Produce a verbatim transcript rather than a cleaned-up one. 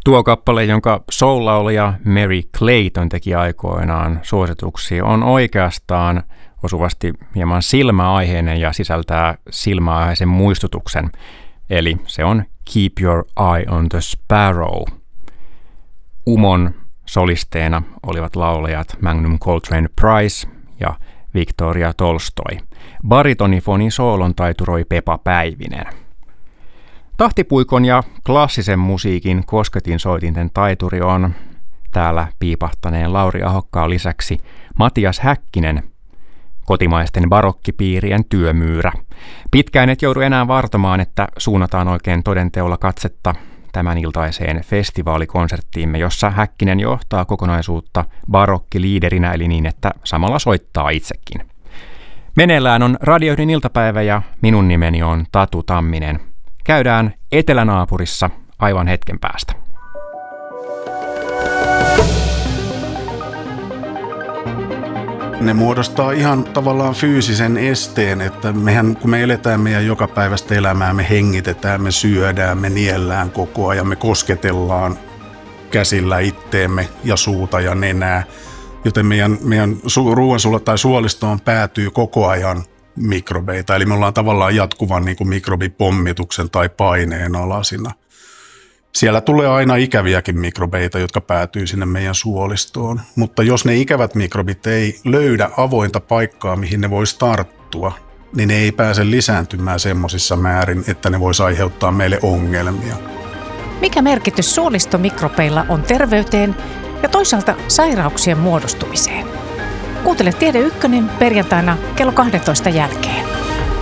Tuo kappale, jonka soul-laulaja Mary Clayton teki aikoinaan suosituksia, on oikeastaan osuvasti hieman silmäaiheinen ja sisältää silmäaiheisen muistutuksen. Eli se on Keep Your Eye on the Sparrow. Umon solisteena olivat laulajat Magnum Coltrane Price ja Victoria Tolstoi. Baritonifonin soolon taituroi Pepa Päivinen. Tahtipuikon ja klassisen musiikin kosketinsoitinten taituri on täällä piipahtaneen Lauri Ahokkaan lisäksi Matias Häkkinen, kotimaisten barokkipiirien työmyyrä. Pitkään et joudu enää vartamaan, että suunnataan oikein todenteolla katsetta tämän iltaiseen festivaalikonserttiimme, jossa Häkkinen johtaa kokonaisuutta barokkiliiderinä, eli niin, että samalla soittaa itsekin. Meneillään on Radioiden iltapäivä ja minun nimeni on Tatu Tamminen. Käydään etelänaapurissa aivan hetken päästä. Ne muodostaa ihan tavallaan fyysisen esteen, että mehän, kun me eletään meidän jokapäiväistä elämää, me hengitetään, me syödään, me niellään koko ajan, me kosketellaan käsillä itteemme ja suuta ja nenää, joten meidän, meidän su- ruoansulat tai suolistoon päätyy koko ajan mikrobeita, eli me ollaan tavallaan jatkuvan niin kuin mikrobipommituksen tai paineen alasina. Siellä tulee aina ikäviäkin mikrobeita, jotka päätyy sinne meidän suolistoon, mutta jos ne ikävät mikrobit ei löydä avointa paikkaa, mihin ne voisi tarttua, niin ne ei pääse lisääntymään semmoisissa määrin, että ne voisi aiheuttaa meille ongelmia. Mikä merkitys suolistomikrobeilla on terveyteen ja toisaalta sairauksien muodostumiseen? Kuuntele Tiede Ykkönen perjantaina kello kaksitoista jälkeen.